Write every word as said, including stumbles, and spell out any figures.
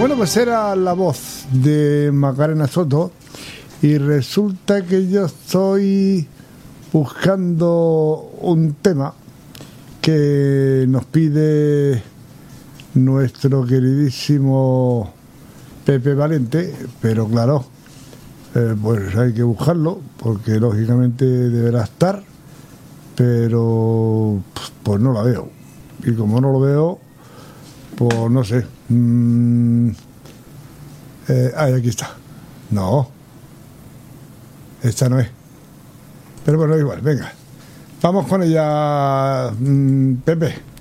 Bueno, pues era la voz de Macarena Soto y resulta que yo estoy buscando un tema que nos pide nuestro queridísimo Pepe Valente, pero claro, eh, pues hay que buscarlo porque lógicamente deberá estar, pero pues no la veo, y como no lo veo, pues no sé. Mm, eh, ay, aquí está. No, esta no es, pero bueno, igual, venga, vamos con ella. mm, Pepe.